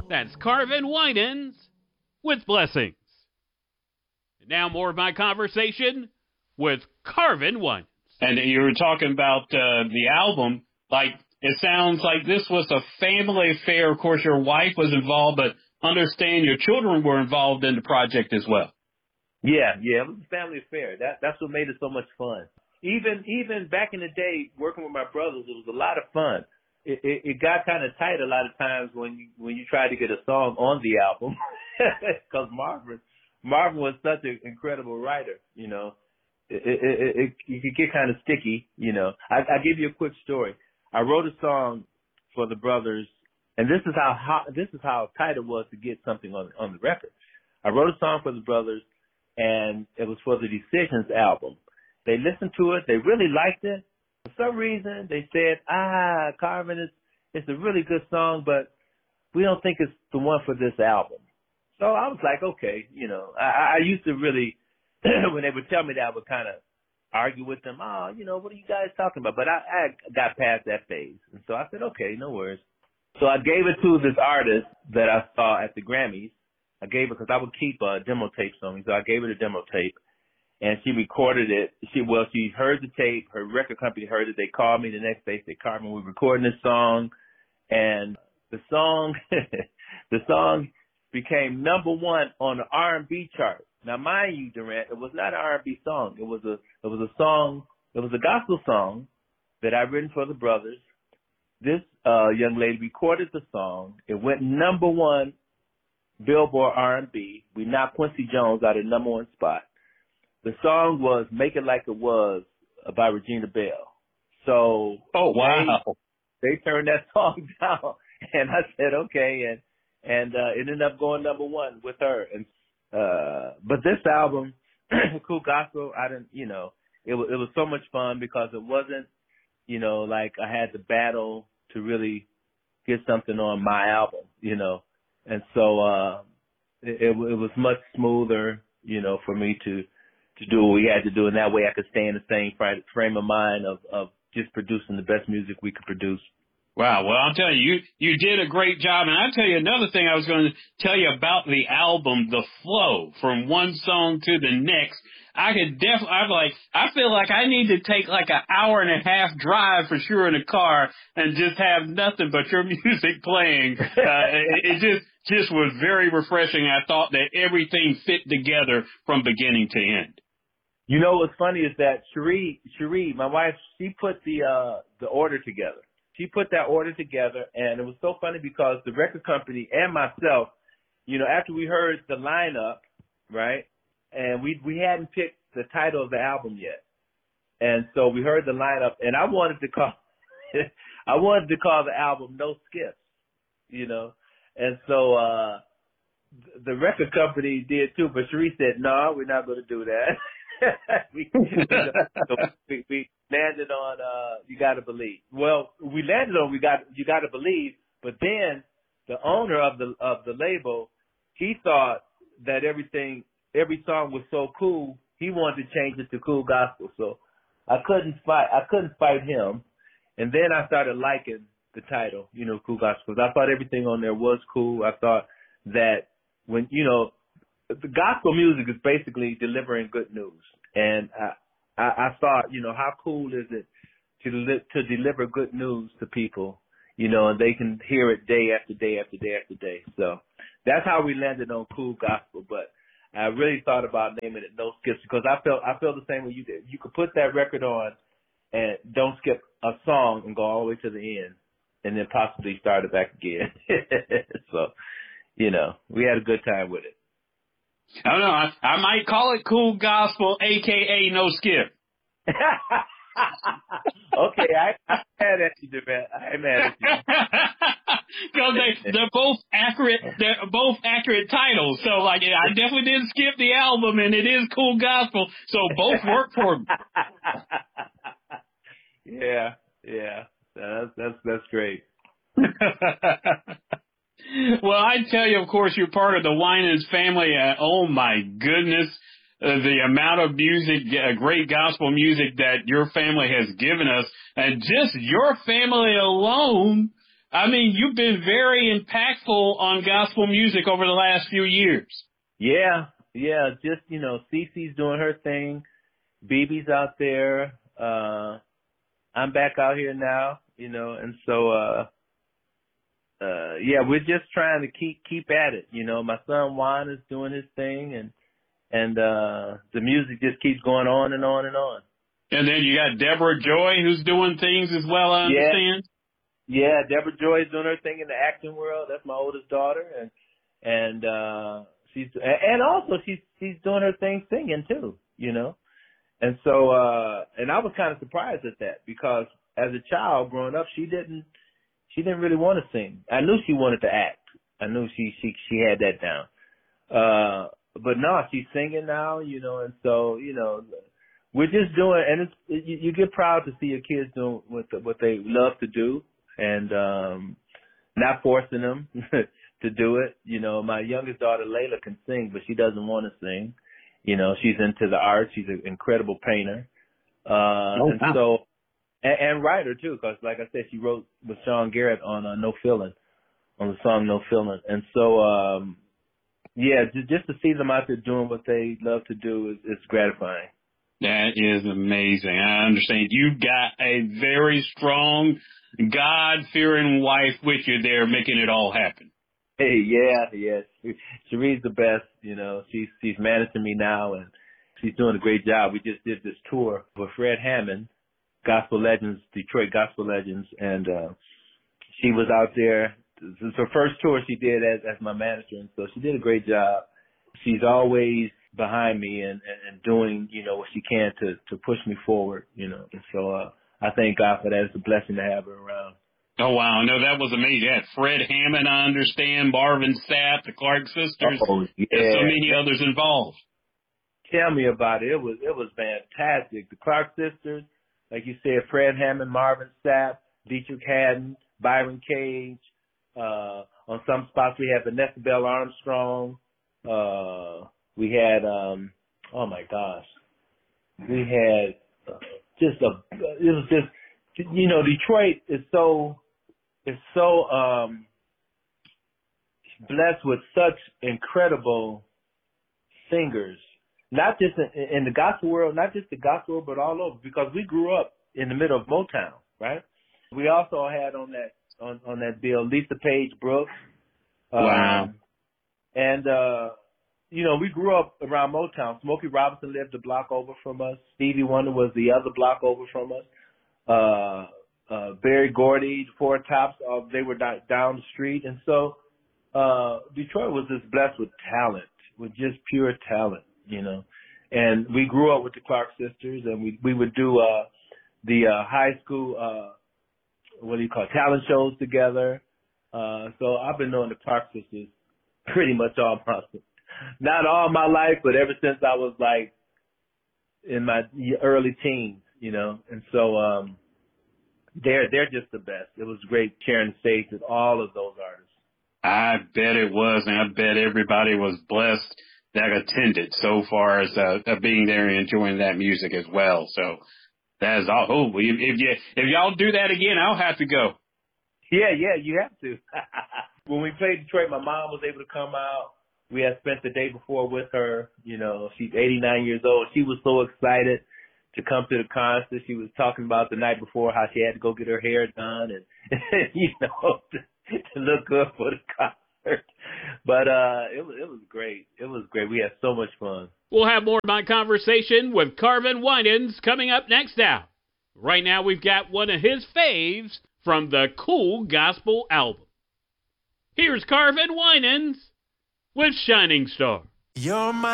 That's Carvin Winans with Blessings. And now more of my conversation with Carvin Winans. And you were talking about the album. Like, it sounds like this was a family affair. Of course, your wife was involved, but understand your children were involved in the project as well. Yeah, it was a family affair. That's what made it so much fun. Even back in the day, working with my brothers, it was a lot of fun. It got kind of tight a lot of times when you tried to get a song on the album, because Marvin was such an incredible writer. You know, it could get kind of sticky. You know, I give you a quick story. I wrote a song for the brothers, and this is how tight it was to get something on the record. I wrote a song for the brothers, and it was for the Decisions album. They listened to it. They really liked it. For some reason, they said, Carvin, it's a really good song, but we don't think it's the one for this album. So I was like, okay, you know, I used to really, when they would tell me that, I would kind of argue with them. You know, what are you guys talking about? But I got past that phase. And so I said, okay, no worries. So I gave it to this artist that I saw at the Grammys. I gave it because I would keep demo tapes on me. So I gave it a demo tape. And she recorded it. She heard the tape. Her record company heard it. They called me the next day. Said, Carvin, we're recording this song. And the song became number one on the R&B chart. Now, mind you, Durant, it was not an R&B song. It was a gospel song that I'd written for the brothers. This young lady recorded the song. It went number one, Billboard R&B. We knocked Quincy Jones out of the number one spot. The song was "Make It Like It Was" by Regina Belle. So, oh wow, they turned that song down, and I said okay, and it ended up going number one with her. And but this album, Cool Gospel, it was so much fun because it wasn't, you know, like I had to battle to really get something on my album, you know, and so it was much smoother, you know, for me to do what we had to do, and that way I could stay in the same frame of mind of just producing the best music we could produce. Wow. Well, I'll tell you, you did a great job. And I'll tell you another thing I was going to tell you about the album, the flow from one song to the next. I feel like I need to take like an hour and a half drive for sure in a car and just have nothing but your music playing. It just was very refreshing. I thought that everything fit together from beginning to end. You know what's funny is that Cherie, my wife, she put the order together. She put that order together, and it was so funny because the record company and myself, you know, after we heard the lineup, right, and we hadn't picked the title of the album yet, and so we heard the lineup, and I wanted to call the album No Skips, you know, and so the record company did too, but Cherie said, no, we're not going to do that. we landed on You Gotta Believe. Well, we landed on You Gotta Believe, but then the owner of the label, he thought that every song was so cool, he wanted to change it to Cool Gospel. So I couldn't fight him. And then I started liking the title, you know, Cool Gospel, because I thought everything on there was cool. I thought that when, you know, the gospel music is basically delivering good news. And I thought, you know, how cool is it to deliver good news to people, you know, and they can hear it day after day after day after day. So that's how we landed on Cool Gospel. But I really thought about naming it No Skips because I felt the same way you did. You could put that record on and don't skip a song and go all the way to the end and then possibly start it back again. So, you know, we had a good time with it. I don't know. I might call it Cool Gospel, a.k.a. No Skip. Okay, I'm mad at you, man. I'm mad at you. Because they're both accurate. They're both accurate titles. So, like, I definitely didn't skip the album, and it is Cool Gospel. So both work for me. Yeah. That's great. Well, I tell you, of course, you're part of the Winans family. Oh, my goodness. The amount of music, great gospel music that your family has given us. And just your family alone I mean, you've been very impactful on gospel music over the last few years. Yeah. Just, Cece's doing her thing. BB's out there. I'm back out here now, and so, we're just trying to keep at it. My son Juan is doing his thing, and the music just keeps going on and on and on. And then you got Deborah Joy, who's doing things as well, I understand. Yeah, Deborah Joy is doing her thing in the acting world. That's my oldest daughter, and she's doing her thing singing too, And so, and I was kind of surprised at that because as a child growing up, she didn't really want to sing. I knew she wanted to act. I knew she had that down. But no, she's singing now, and so, we're just doing, and you get proud to see your kids doing what they love to do and, not forcing them to do it. My youngest daughter, Layla, can sing, but she doesn't want to sing. She's into the arts. She's an incredible painter. And so, and writer too, because like I said, she wrote with Sean Garrett on No Feeling, on the song No Feeling. And so, just to see them out there doing what they love to do is gratifying. That is amazing. I understand. You got a very strong, God-fearing wife with you there making it all happen. Hey, yeah. Cherie's the best, she's managing me now and she's doing a great job. We just did this tour with Fred Hammond, Gospel Legends, Detroit Gospel Legends, and she was out there. This is her first tour she did as my manager, and so she did a great job. She's always behind me and doing, what she can to push me forward, and so I thank God for that. It's a blessing to have her around. Oh, wow. No, that was amazing. Yeah, Fred Hammond, I understand, Marvin Sapp, the Clark sisters, and so many others involved. Tell me about it. It was fantastic. The Clark sisters, like you said, Fred Hammond, Marvin Sapp, Dietrich Haddon, Byron Cage. On some spots we had Vanessa Bell Armstrong. We had, oh my gosh, we had it was just, Detroit is so blessed with such incredible singers, not just in the gospel world, not just the gospel world, but all over, because we grew up in the middle of Motown, right? We also had on that bill Lisa Page Brooks. Wow. And, we grew up around Motown. Smokey Robinson lived a block over from us. Stevie Wonder was the other block over from us. Berry Gordy, Four Tops, they were down the street. And so Detroit was just blessed with talent, with just pure talent, And we grew up with the Clark sisters, and we would do the high school, talent shows together. So I've been knowing the Clark sisters pretty much not all my life, but ever since I was like in my early teens, And so they're just the best. It was great sharing the stage with all of those artists. I bet it was, and I bet everybody was blessed that attended so far as being there and enjoying that music as well. So that is all. Oh, if y'all do that again, I'll have to go. Yeah, you have to. When we played Detroit, my mom was able to come out. We had spent the day before with her. She's 89 years old. She was so excited to come to the concert. She was talking about the night before how she had to go get her hair done and, to look good for the concert. But it was great. It was great. We had so much fun. We'll have more of my conversation with Carvin Winans coming up next hour. Right now, we've got one of his faves from the Cool Gospel album. Here's Carvin Winans with Shining Star. You're my